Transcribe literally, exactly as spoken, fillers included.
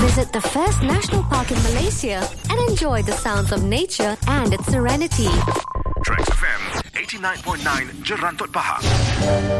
Visit the first national park in Malaysia and enjoy the sounds of nature and its serenity. Tracks F M eighty-nine point nine Jerantot Pahang.